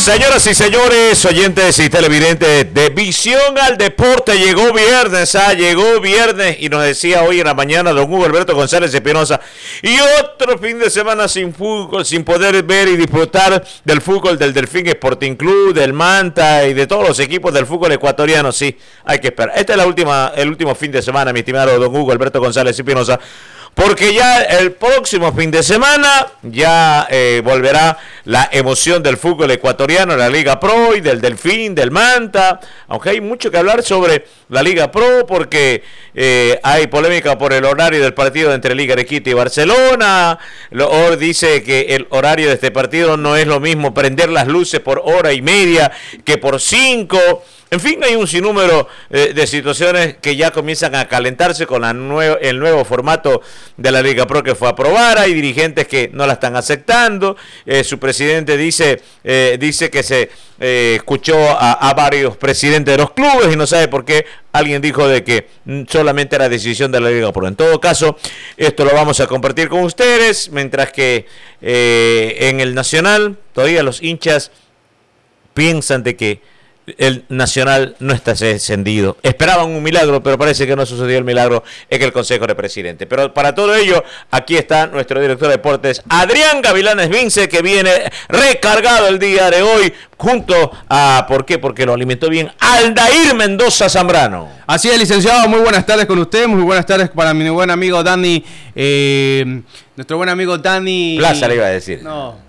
Señoras y señores, oyentes y televidentes de Visión al Deporte, llegó viernes y nos decía hoy en la mañana don Hugo Alberto González Espinosa, y otro fin de semana sin fútbol, sin poder ver y disfrutar del fútbol del Delfín Sporting Club, del Manta y de todos los equipos del fútbol ecuatoriano. Sí, hay que esperar. Este es el último fin de semana, mi estimado don Hugo Alberto González Espinosa, porque ya el próximo fin de semana ya volverá la emoción del fútbol ecuatoriano, la Liga Pro y del Delfín, del Manta, aunque hay mucho que hablar sobre la Liga Pro porque hay polémica por el horario del partido entre Liga de Quito y Barcelona. Dice que el horario de este partido no es lo mismo prender las luces por hora y media que por 5. En fin, hay un sinnúmero de situaciones que ya comienzan a calentarse con el nuevo formato de la Liga Pro que fue a aprobar. Hay dirigentes que no la están aceptando. Su presidente dice que se escuchó a varios presidentes de los clubes y no sabe por qué. Alguien dijo de que solamente era decisión de la Liga Pro. En todo caso, esto lo vamos a compartir con ustedes, mientras que en el Nacional todavía los hinchas piensan de que el Nacional no está descendido. Esperaban un milagro, pero parece que no sucedió el milagro en el Consejo de Presidentes. Pero para todo ello, aquí está nuestro director de deportes, Adrián Gavilanes Vince, que viene recargado el día de hoy, junto a, ¿por qué? Porque lo alimentó bien, Aldair Mendoza Zambrano. Así es, licenciado, muy buenas tardes con usted, muy buenas tardes para mi buen amigo Dani, nuestro buen amigo Dani... Plaza le iba a decir.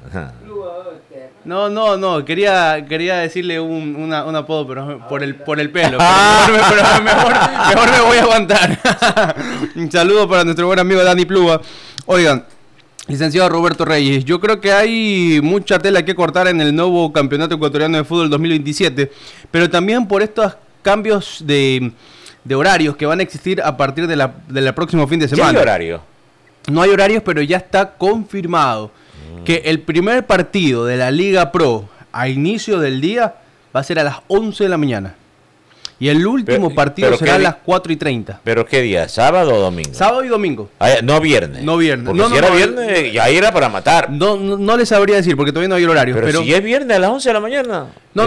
No, quería decirle un apodo, pero por el pelo. Pero mejor me voy a aguantar. Un saludo para nuestro buen amigo Dani Plúa. Oigan, licenciado Roberto Reyes, yo creo que hay mucha tela que cortar en el nuevo Campeonato Ecuatoriano de Fútbol 2027, pero también por estos cambios de horarios que van a existir a partir de la próximo fin de semana. ¿Qué hay horario? No hay horarios, pero ya está confirmado que el primer partido de la Liga Pro a inicio del día va a ser a las 11 de la mañana. Y el último partido será a las 4:30. ¿Pero qué día? ¿Sábado o domingo? Sábado y domingo. No viernes. No viernes. Porque si era viernes, ya era para matar. No les sabría decir porque todavía no hay horario. Pero si es viernes a las 11 de la mañana. No.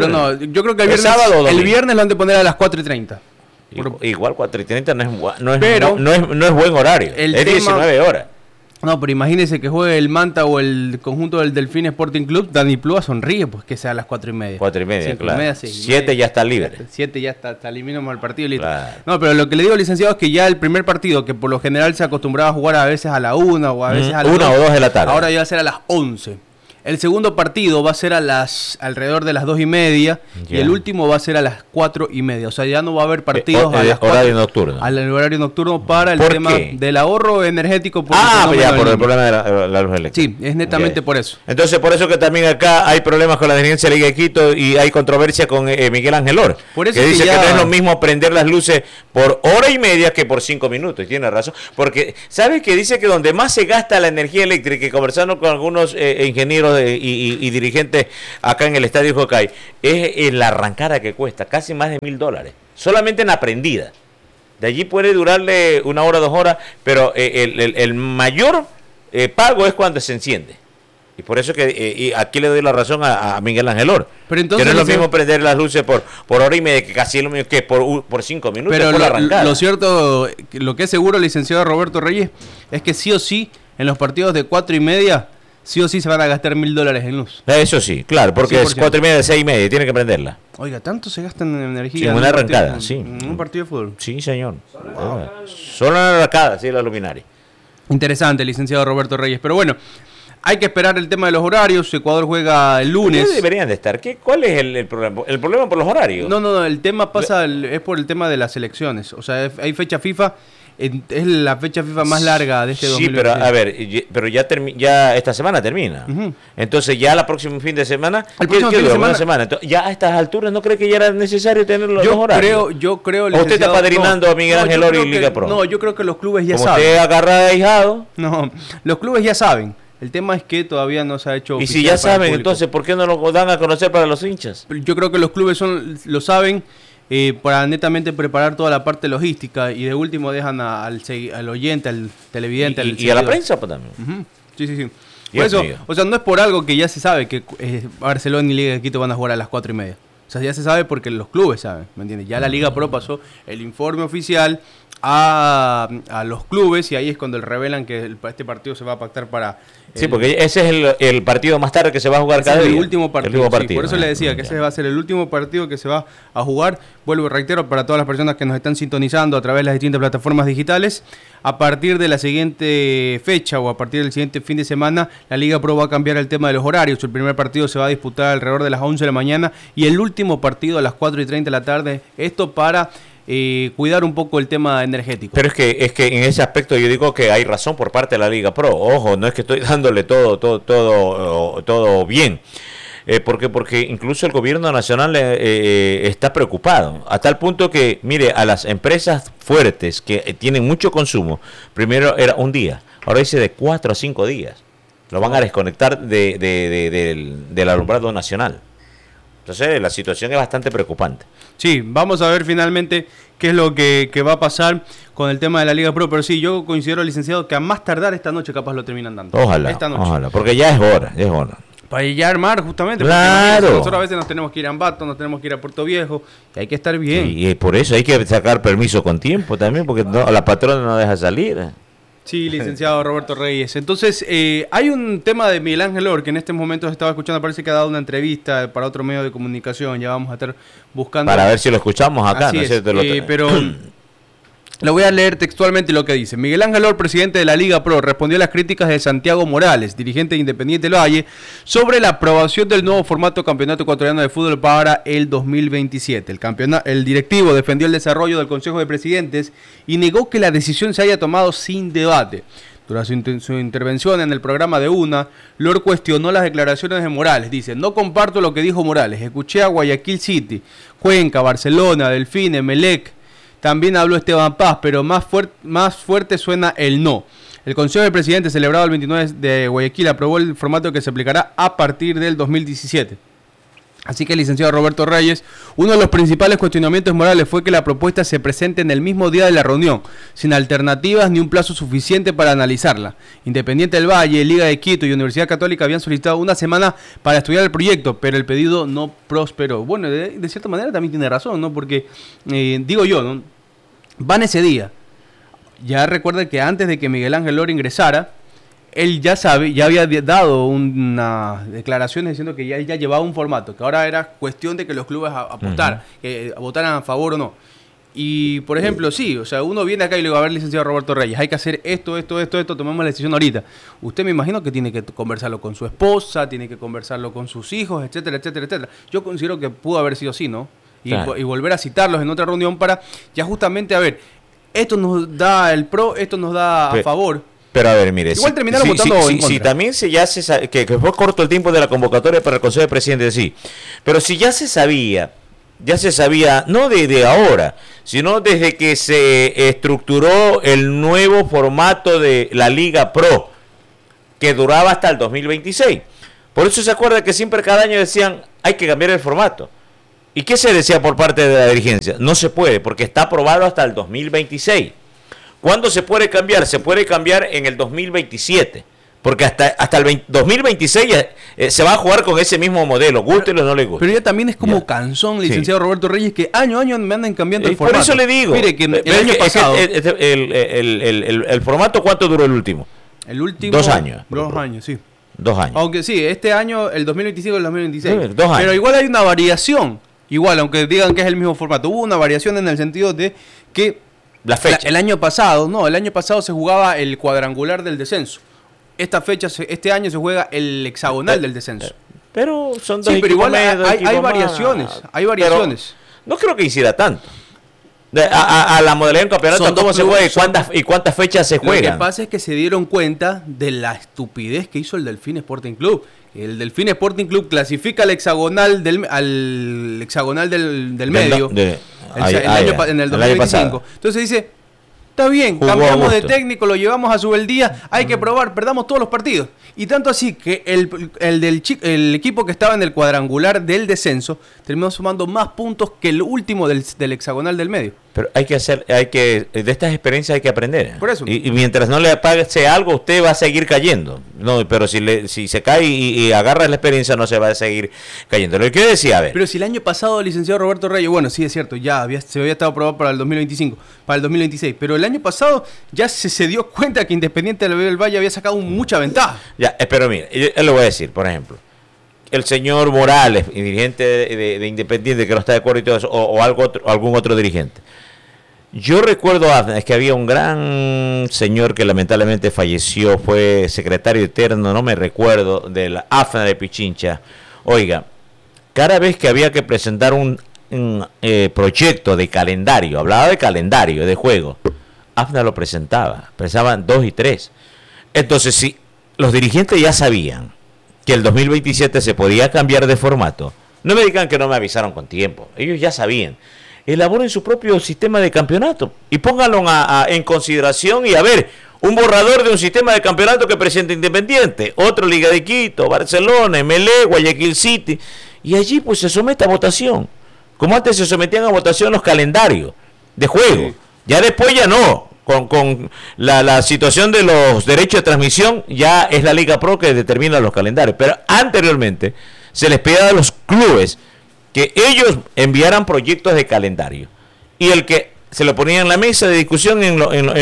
Yo creo que el viernes lo han de poner a las 4:30. Igual 4:30 no es buen horario. Es 19 horas. No, pero imagínese que juegue el Manta o el conjunto del Delfín Sporting Club. Dani Plúa sonríe, pues que sea a las 4:30. 4:30, claro. 7 ya está libre. 7 ya está eliminamos el partido listo. Claro. No, pero lo que le digo, licenciado, es que ya el primer partido, que por lo general se acostumbraba a jugar a veces a la 1 o a veces a la 1 o 2 de la tarde. Ahora ya va a ser a las 11. El segundo partido va a ser alrededor de las 2:30 y el último va a ser a las 4:30. O sea, ya no va a haber partidos a las 4, horario nocturno. Al horario nocturno para el tema del ahorro energético. Por el problema de la luz eléctrica. Sí, es netamente por eso. Entonces, por eso que también acá hay problemas con la dirigencia de Liga de Quito y hay controversia con Miguel Ángel Or, que dice que no es lo mismo prender las luces por hora y media que por 5 minutos. Y tiene razón. Porque, ¿sabes qué? Dice que donde más se gasta la energía eléctrica, y conversando con algunos ingenieros y dirigentes acá en el Estadio Jocay, es en la arrancada que cuesta casi más de $1,000 solamente en la prendida. De allí puede durarle 1 hora, 2 horas, pero el mayor pago es cuando se enciende. Y por eso que y aquí le doy la razón a Miguel Ángel Or, pero entonces, que no es lo mismo prender las luces por hora y media, que casi es lo mismo que por 5 minutos. Pero por la arrancada. Lo cierto, lo que es seguro, licenciado Roberto Reyes, es que sí o sí en los partidos de 4:30 sí o sí se van a gastar $1,000 en luz. Eso sí, claro, porque 100%. Es 4:30, 6:30, tiene que prenderla. Oiga, ¿tanto se gastan en energía? Sí, en una arrancada, sí. En un partido de fútbol. Sí, señor. Solo en la arrancada, sí, la luminaria. Interesante, licenciado Roberto Reyes. Pero bueno, hay que esperar el tema de los horarios. Ecuador juega el lunes. ¿Dónde deberían de estar? ¿Cuál es el problema? ¿El problema por los horarios? No, el tema es por el tema de las elecciones. O sea, hay fecha FIFA. Es la fecha FIFA más larga de este 2020. Sí, pero a ver, pero ya esta semana termina. Entonces ya la próxima fin de semana, una semana. Entonces, ya a estas alturas no cree que ya era necesario tener los horarios. Yo creo. ¿O usted está padrinando a Miguel Ángel Or y Liga Pro? No, yo creo que los clubes ya como saben. Usted agarra de ahijado. No, los clubes ya saben. El tema es que todavía no se ha hecho. Y si ya saben, entonces, ¿por qué no lo dan a conocer para los hinchas? Yo creo que los clubes lo saben. Para netamente preparar toda la parte logística y de último dejan al oyente, al televidente, y a la prensa pues, también. Sí. Por eso, o sea, no es por algo que ya se sabe que Barcelona y Liga de Quito van a jugar a las 4:30. O sea, ya se sabe porque los clubes saben, ¿me entiendes? Ya la Liga Pro pasó el informe oficial a los clubes y ahí es cuando revelan que este partido se va a pactar para... Sí, porque ese es el partido más tarde que se va a jugar cada día. El último partido. Sí, por eso le decía que ese va a ser el último partido que se va a jugar. Vuelvo y reitero para todas las personas que nos están sintonizando a través de las distintas plataformas digitales. A partir de la siguiente fecha o a partir del siguiente fin de semana, la Liga Pro va a cambiar el tema de los horarios. El primer partido se va a disputar alrededor de las 11 de la mañana y el último partido a las 4:30 de la tarde. Esto para... cuidar un poco el tema energético. Pero es que en ese aspecto yo digo que hay razón por parte de la Liga Pro. Ojo, no es que estoy dándole todo bien. Porque incluso el gobierno nacional está preocupado. A tal punto que, mire, a las empresas fuertes que tienen mucho consumo, primero era un día, ahora dice de 4 a 5 días. Lo van a desconectar del alumbrado nacional. Entonces la situación es bastante preocupante. Sí, vamos a ver finalmente qué es lo que va a pasar con el tema de la Liga Pro. Pero sí, yo considero, licenciado, que a más tardar esta noche capaz lo terminan dando. Ojalá, porque ya es hora. Para ya armar justamente. Claro. Nosotros a veces nos tenemos que ir a Ambato, nos tenemos que ir a Puerto Viejo, y hay que estar bien. Y por eso hay que sacar permiso con tiempo también, porque la patrona no deja salir. Sí, licenciado Roberto Reyes. Entonces, hay un tema de Miguel Ángel Or, que en este momento estaba escuchando, parece que ha dado una entrevista para otro medio de comunicación, ya vamos a estar buscando... Para ver si lo escuchamos acá. Así es, pero le voy a leer textualmente lo que dice. Miguel Ángel Or, presidente de la Liga Pro, respondió a las críticas de Santiago Morales, dirigente de Independiente del Valle, sobre la aprobación del nuevo formato Campeonato Ecuatoriano de Fútbol para el 2027. El directivo defendió el desarrollo del Consejo de Presidentes y negó que la decisión se haya tomado sin debate. Durante su intervención en el programa de UNA, Lor cuestionó las declaraciones de Morales. Dice, no comparto lo que dijo Morales. Escuché a Guayaquil City, Cuenca, Barcelona, Delfín, Emelec. También habló Esteban Paz, pero más fuerte suena el no. El Consejo de Presidentes celebrado el 29 de Guayaquil aprobó el formato que se aplicará a partir del 2017. Así que, licenciado Roberto Reyes, uno de los principales cuestionamientos morales fue que la propuesta se presente en el mismo día de la reunión, sin alternativas ni un plazo suficiente para analizarla. Independiente del Valle, Liga de Quito y Universidad Católica habían solicitado una semana para estudiar el proyecto, pero el pedido no prosperó. Bueno, de cierta manera también tiene razón, ¿no? Porque, digo yo, ¿no? Van ese día. Ya recuerda que antes de que Miguel Ángel Lora ingresara, él ya había dado una declaración diciendo que ya llevaba un formato, que ahora era cuestión de que los clubes apostaran, que votaran a favor o no. Y, por ejemplo, sí, o sea, uno viene acá y le digo, a ver, licenciado Roberto Reyes, hay que hacer esto, tomemos la decisión ahorita. Usted me imagino que tiene que conversarlo con su esposa, tiene que conversarlo con sus hijos, etcétera, etcétera, etcétera. Yo considero que pudo haber sido así, ¿no? Y volver a citarlos en otra reunión para ya justamente, a ver, esto nos da el pro, esto nos da a favor. Pero a ver, mire, igual terminaron votando en contra. Si también ya se sabe que fue corto el tiempo de la convocatoria para el Consejo de Presidentes, sí. Pero si ya se sabía, no de ahora, sino desde que se estructuró el nuevo formato de la Liga Pro, que duraba hasta el 2026. Por eso se acuerda que siempre cada año decían, hay que cambiar el formato. ¿Y qué se decía por parte de la dirigencia? No se puede, porque está aprobado hasta el 2026. ¿Cuándo se puede cambiar? Se puede cambiar en el 2027. Porque hasta el 2026 se va a jugar con ese mismo modelo, guste o no le guste. Pero ya también es como cansón, licenciado Roberto Reyes, que año a año me andan cambiando el formato. Por eso le digo. Mire, que el año pasado... El formato, ¿cuánto duró el último? El último... 2 años. 2 años, sí. 2 años. Aunque sí, este año, el 2025 y el 2026. 2 años. Pero igual hay una variación. Igual, aunque digan que es el mismo formato. Hubo una variación en el sentido de que... La fecha. El año pasado se jugaba el cuadrangular del descenso. Este año se juega el hexagonal del descenso. Pero son dos. Sí, pero igual hay variaciones. Hay variaciones. No creo que hiciera tanto. A la modalidad de un campeonato, ¿cómo se juega y cuántas fechas se juegan? Lo que pasa es que se dieron cuenta de la estupidez que hizo el Delfín Sporting Club. El Delfín Sporting Club clasifica al hexagonal del medio en el 2025. Entonces dice, está bien, cambiamos de técnico, lo llevamos a Subeldía, hay que probar, perdamos todos los partidos. Y tanto así que el equipo que estaba en el cuadrangular del descenso terminó sumando más puntos que el último del hexagonal del medio. Pero de estas experiencias hay que aprender. Por eso. Y mientras no le pase algo, usted va a seguir cayendo. No, pero si se cae y agarra la experiencia, no se va a seguir cayendo. Lo que decía, a ver. Pero si el año pasado, licenciado Roberto Reyes, bueno, sí es cierto, se había estado aprobado para el 2025, para el 2026, pero el año pasado ya se dio cuenta que Independiente del Valle había sacado mucha ventaja. Ya, pero mire, yo le voy a decir, por ejemplo, el señor Morales, dirigente de Independiente, que no está de acuerdo y todo eso, o algún otro dirigente. Yo recuerdo que había un gran señor que lamentablemente falleció, fue secretario eterno, no me recuerdo, de la AFNA de Pichincha. Oiga, cada vez que había que presentar un proyecto de calendario, hablaba de calendario, de juego, AFNA lo presentaban 2 y 3. Entonces, si los dirigentes ya sabían que el 2027 se podía cambiar de formato, no me digan que no me avisaron con tiempo, ellos ya sabían. Elaboren su propio sistema de campeonato y pónganlo en consideración y a ver, un borrador de un sistema de campeonato que presente Independiente, otro Liga de Quito, Barcelona, MLE, Guayaquil City, y allí pues se somete a votación, como antes se sometían a votación los calendarios de juego. Sí. Ya después ya no, con la situación de los derechos de transmisión, ya es la Liga Pro que determina los calendarios, pero anteriormente se les pedía a los clubes que ellos enviaran proyectos de calendario y el que se lo ponía en la mesa de discusión en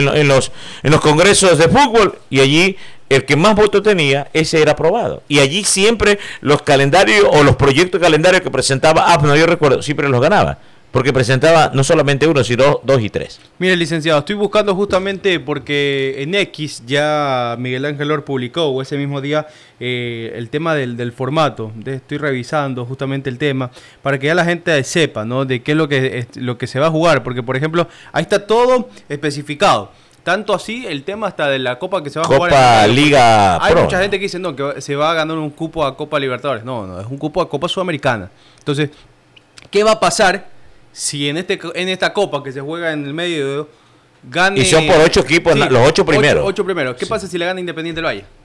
los congresos de fútbol, y allí el que más votos tenía, ese era aprobado, y allí siempre los calendarios o los proyectos de calendario que presentaba AFNA, yo recuerdo, siempre los ganaba, porque presentaba no solamente uno, sino 2 y 3. Mire, licenciado, estoy buscando justamente porque en X ya Miguel Ángel Or publicó ese mismo día el tema del formato. Estoy revisando justamente el tema para que ya la gente sepa, ¿no?, de qué es lo que se va a jugar, porque por ejemplo, ahí está todo especificado. Tanto así, el tema hasta de la Copa que se va a jugar. Copa Liga Pro. Hay mucha ¿no? gente que dice, no, que se va a ganar un cupo a Copa Libertadores. No, es un cupo a Copa Sudamericana. Entonces, ¿qué va a pasar si en esta Copa que se juega en el medio gane? Y son por 8 equipos, sí, los 8 primeros. 8 primeros. ¿Qué pasa si le gana Independiente del Valle?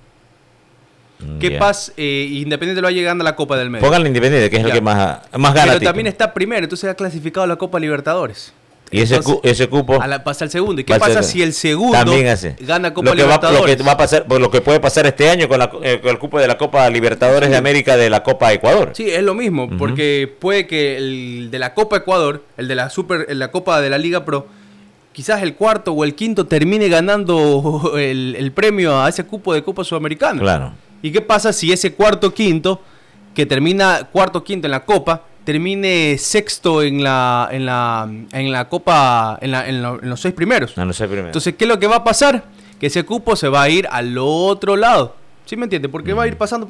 ¿Qué pasa? Independiente del Valle gana la Copa del medio. Pónganle Independiente, que es el que más gana. Pero también está primero, entonces ha clasificado a la Copa Libertadores. Y ese cupo pasa al segundo. ¿Y qué pasa si el segundo gana Copa Libertadores? Lo que puede pasar este año con el cupo de la Copa Libertadores de América, de la Copa Ecuador. Sí, es lo mismo, porque puede que el de la Copa Ecuador, el de la Copa de la Liga Pro, quizás el cuarto o el quinto termine ganando el premio a ese cupo de Copa Sudamericana. Claro. ¿Y qué pasa si ese quinto, que termina quinto en la Copa, termine sexto en la Copa, en los 6 primeros? En los 6 primeros. Entonces, ¿qué es lo que va a pasar? Que ese cupo se va a ir al otro lado. ¿Sí me entiende? Porque va a ir pasando.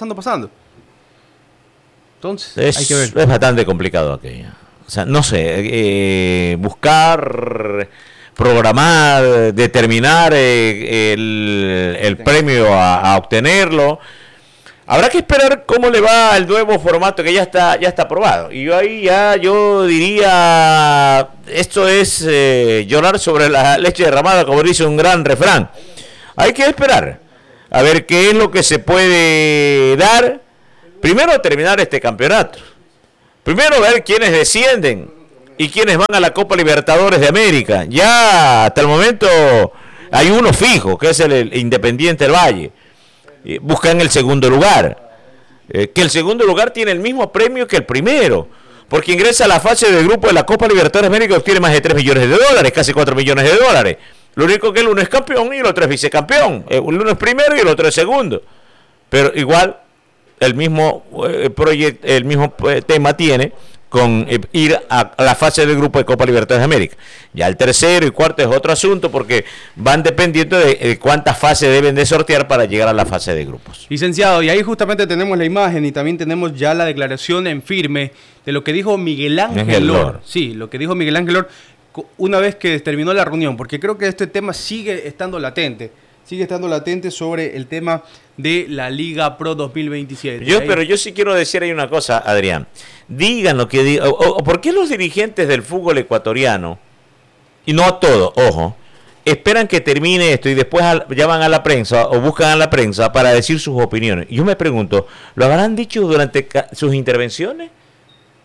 Entonces, hay que ver. Es bastante complicado aquello. O sea, no sé, buscar, programar, determinar el premio a obtenerlo. Habrá que esperar cómo le va al nuevo formato que ya está aprobado. Y yo diría, esto es llorar sobre la leche derramada, como dice un gran refrán. Hay que esperar a ver qué es lo que se puede dar. Primero terminar este campeonato. Primero ver quiénes descienden y quiénes van a la Copa Libertadores de América. Ya hasta el momento hay uno fijo, que es el Independiente del Valle. Buscan el segundo lugar, que el segundo lugar tiene el mismo premio que el primero, porque ingresa a la fase de grupo de la Copa Libertadores de América, obtiene más de $3 millones, casi $4 millones. Lo único que el uno es campeón y el otro es vicecampeón, el uno es primero y el otro es segundo, pero igual el mismo proyecto, el mismo tema tiene con ir a la fase del grupo de Copa Libertadores de América. Ya el tercero y cuarto es otro asunto, porque van dependiendo de cuántas fases deben de sortear para llegar a la fase de grupos. Licenciado, y ahí justamente tenemos la imagen y también tenemos ya la declaración en firme de lo que dijo Miguel Ángel Or. Sí, lo que dijo Miguel Ángel Or una vez que terminó la reunión, porque creo que este tema sigue estando latente sobre el tema de la Liga Pro 2027. Pero yo sí quiero decir ahí una cosa, Adrián. Digan lo que digan. ¿Por qué los dirigentes del fútbol ecuatoriano, y no a todo, ojo, esperan que termine esto y después llaman a la prensa o buscan a la prensa para decir sus opiniones? Yo me pregunto, ¿lo habrán dicho durante sus intervenciones?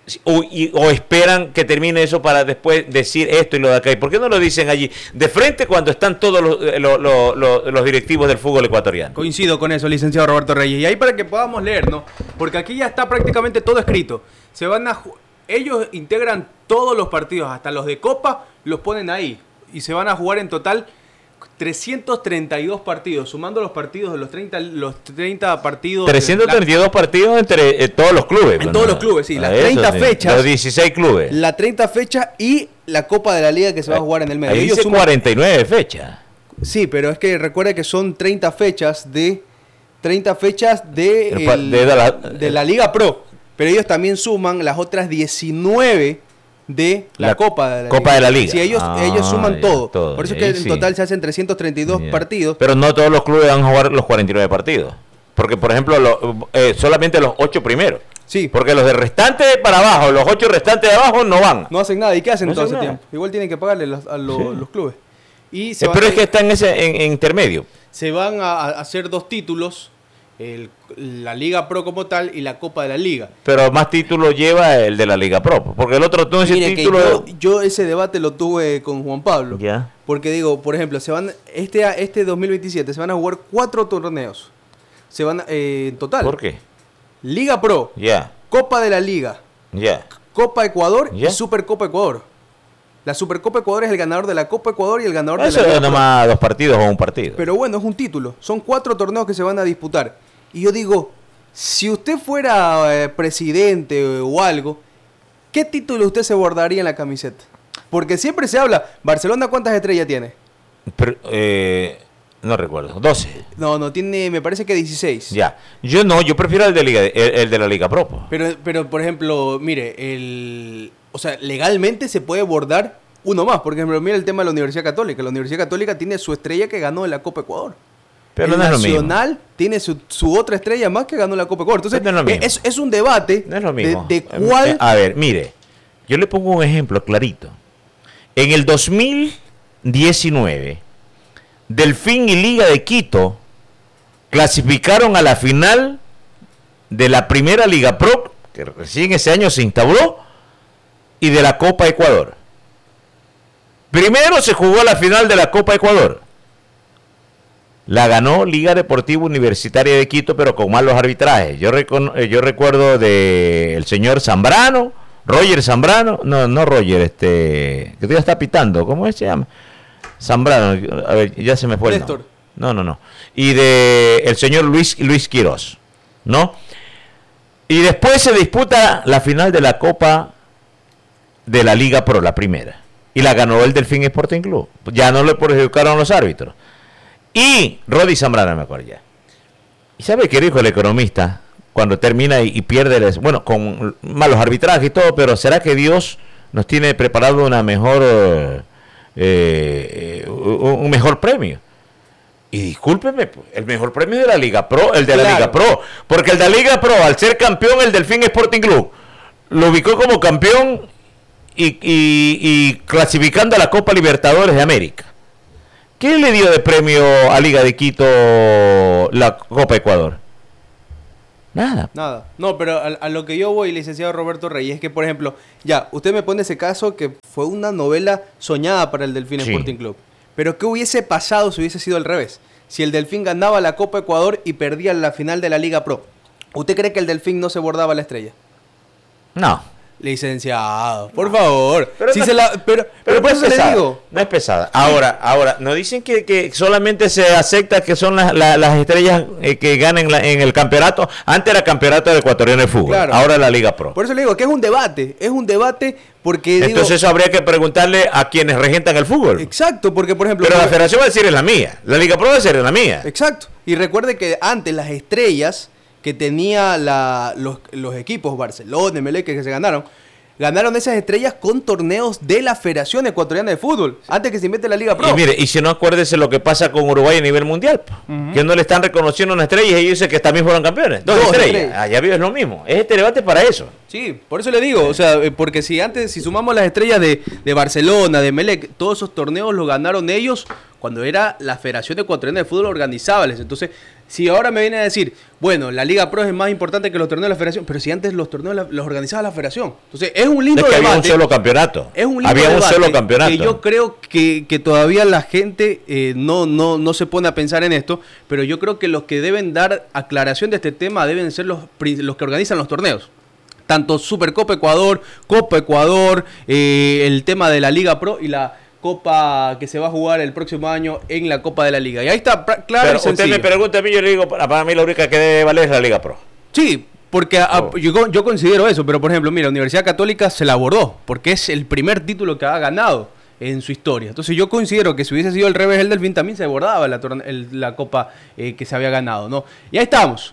o esperan que termine eso para después decir esto y lo de acá? ¿Y por qué no lo dicen allí de frente cuando están todos los directivos del fútbol ecuatoriano? Coincido con eso, licenciado Roberto Reyes. Y ahí para que podamos leer, ¿no? Porque aquí ya está prácticamente todo escrito. Ellos integran todos los partidos, hasta los de Copa, los ponen ahí. Y se van a jugar en total 332 partidos, sumando los partidos de los 30 partidos. 332 partidos entre todos los clubes. En todos los clubes, sí. Las 30 fechas. Los 16 clubes. La 30 fechas y la Copa de la Liga que se va a jugar en el medio. Ahí dice 49 fechas. Sí, pero es que recuerda que son 30 fechas de la Liga Pro. Pero ellos también suman las otras 19 de la Copa de la Liga. Sí, ellos suman todo. Por eso es que en total se hacen 332 partidos. Pero no todos los clubes van a jugar los 49 partidos. Porque, por ejemplo, solamente los 8 primeros. Sí. Porque los de restantes para abajo, los 8 restantes de abajo no van. No hacen nada. ¿Y qué hacen todo ese tiempo? Igual tienen que pagarle a los clubes. Pero es que están en intermedio. Se van a hacer 2 títulos. La Liga Pro como tal y la Copa de la Liga. Pero más títulos lleva el de la Liga Pro, porque el otro no es el título. Yo ese debate lo tuve con Juan Pablo. Ya. Porque digo, por ejemplo, este 2027 se van a jugar 4 torneos. Se van en total. ¿Por qué? Liga Pro. Ya. Copa de la Liga. Ya. Copa Ecuador Ya. y Supercopa Ecuador. La Supercopa Ecuador es el ganador de la Copa Ecuador y el ganador de la Liga Pro. Eso es nomás 2 partidos o un partido. Pero bueno, es un título. Son 4 torneos que se van a disputar. Y yo digo, si usted fuera presidente o algo, ¿qué título usted se bordaría en la camiseta? Porque siempre se habla, ¿Barcelona cuántas estrellas tiene? Pero, no recuerdo, 12. No, tiene, me parece que 16. Ya, yo prefiero el de la Liga Pro. Pero por ejemplo, mire, o sea, legalmente se puede bordar uno más. Por ejemplo, mira el tema de la Universidad Católica. La Universidad Católica tiene su estrella que ganó en la Copa Ecuador. Pero el no es lo Nacional mismo. Tiene su otra estrella más que ganó la Copa Ecuador. Entonces, no es lo mismo. Es un debate no es lo mismo. de cuál... A ver, mire, yo le pongo un ejemplo clarito. En el 2019, Delfín y Liga de Quito clasificaron a la final de la primera Liga Pro, que recién ese año se instauró, y de la Copa Ecuador. Primero se jugó la final de la Copa Ecuador. La ganó Liga Deportiva Universitaria de Quito, pero con malos arbitrajes. Yo recuerdo del señor Zambrano, Roger Zambrano, no Roger, que todavía está pitando, ¿cómo se llama? Zambrano, a ver, ya se me fue el nombre. No. Y de el señor Luis Quirós, ¿no? Y después se disputa la final de la Copa de la Liga Pro, la primera. Y la ganó el Delfín Sporting Club. Ya no le perjudicaron los árbitros. Y Rodi Zambrano, me acuerdo ya. ¿Y sabe qué dijo el economista cuando termina y pierde? Bueno, con malos arbitrajes y todo, pero ¿será que Dios nos tiene preparado una mejor un mejor premio? Y discúlpeme, el mejor premio de la Liga Pro, el de la Liga Pro. Porque el de la Liga Pro, al ser campeón, el Delfín Sporting Club lo ubicó como campeón y clasificando a la Copa Libertadores de América. ¿Qué le dio de premio a Liga de Quito la Copa Ecuador? Nada. No, pero a lo que yo voy, licenciado Roberto Reyes, es que, por ejemplo, ya, usted me pone ese caso que fue una novela soñada para el Delfín Sporting Club. Pero ¿qué hubiese pasado si hubiese sido al revés? Si el Delfín ganaba la Copa Ecuador y perdía la final de la Liga Pro. ¿Usted cree que el Delfín no se bordaba la estrella? No. Licenciado, por favor. Pero sí no, pero por eso le digo. No es pesada. Ahora, nos dicen que solamente se acepta que son las estrellas que ganen en el campeonato. Antes era campeonato de ecuatoriano de fútbol, claro. Ahora la Liga Pro. Por eso le digo que es un debate porque entonces eso habría que preguntarle a quienes regentan el fútbol. Exacto, porque por ejemplo... Pero la federación va a decir es la mía, la Liga Pro va a decir es la mía. Exacto, y recuerde que antes las estrellas que tenía los equipos Barcelona, Emelec, que se ganaron esas estrellas con torneos de la Federación Ecuatoriana de Fútbol, antes que se invente la Liga Pro. Y mire, y si no, acuérdese lo que pasa con Uruguay a nivel mundial, que no le están reconociendo una estrella y ellos dicen que también fueron campeones. Dos estrellas. Allá vive lo mismo. Es este debate para eso. Sí, por eso le digo, o sea, porque si sumamos las estrellas de Barcelona, de Emelec, todos esos torneos los ganaron ellos cuando era la Federación Ecuatoriana de Fútbol organizándoles. Entonces, Si ahora me viene a decir, bueno, la Liga Pro es más importante que los torneos de la Federación, pero si antes los torneos los organizaba la Federación. Entonces, es un lindo debate. Había un solo campeonato. Es un lindo había debate un solo campeonato. que yo creo que todavía la gente no se pone a pensar en esto, pero yo creo que los que deben dar aclaración de este tema deben ser los que organizan los torneos. Tanto Supercopa Ecuador, Copa Ecuador, el tema de la Liga Pro y la Copa que se va a jugar el próximo año en la Copa de la Liga. Y ahí está claro y sencillo. Usted me pregunta a mí, yo le digo, para mí la única que debe valer es la Liga Pro. Sí, porque yo considero eso, pero por ejemplo, mira, Universidad Católica se la abordó, porque es el primer título que ha ganado en su historia. Entonces yo considero que si hubiese sido al revés el Delfín, también se abordaba la Copa que se había ganado, ¿no? Y ahí estamos.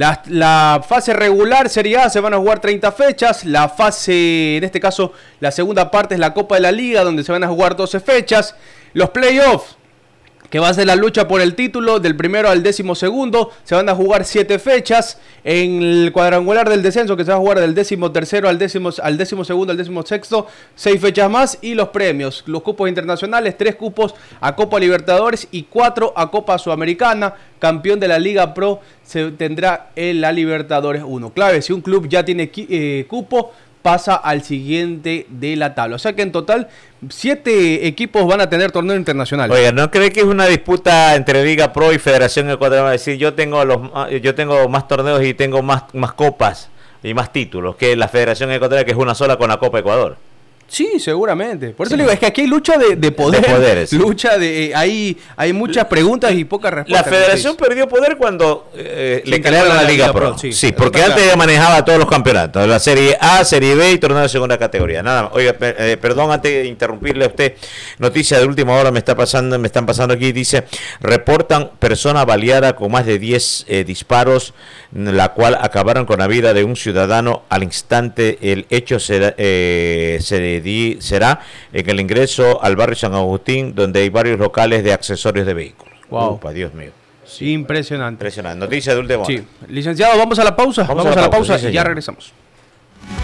La fase regular, Serie A, se van a jugar 30 fechas. La fase, en este caso, la segunda parte es la Copa de la Liga, donde se van a jugar 12 fechas. Los playoffs, que va a ser la lucha por el título del primero al 12º, se van a jugar 7 fechas. En el cuadrangular del descenso, que se va a jugar del 13º al 12º al 16º, 6 fechas más. Y los premios, los cupos internacionales, 3 cupos a Copa Libertadores y 4 a Copa Sudamericana. Campeón de la Liga Pro se tendrá en la Libertadores 1. Clave, si un club ya tiene cupo, pasa al siguiente de la tabla. O sea que en total 7 equipos van a tener torneo internacional. Oiga, ¿no cree que es una disputa entre Liga Pro y Federación Ecuatoriana? Es decir, yo tengo más torneos y tengo más copas y más títulos que la Federación Ecuatoriana, que es una sola con la Copa Ecuador. Sí, seguramente. Por eso le digo, es que aquí hay lucha de poder. De poderes. Lucha hay muchas preguntas y pocas respuestas. La Federación perdió poder cuando le crearon la Liga Pro. Sí, porque antes claro. ya manejaba todos los campeonatos, la Serie A, Serie B y torneo de segunda categoría. Nada más. Oiga, perdón, antes de interrumpirle a usted, noticia de última hora me están pasando aquí, dice, reportan persona baleada con más de 10 disparos, la cual acabaron con la vida de un ciudadano al instante. El hecho será en el ingreso al barrio San Agustín, donde hay varios locales de accesorios de vehículos. Wow. Upa, Dios mío. Sí. Impresionante. Noticia de última hora. Sí. Licenciado, vamos a la pausa. Vamos a la pausa sí, y ya señor. regresamos.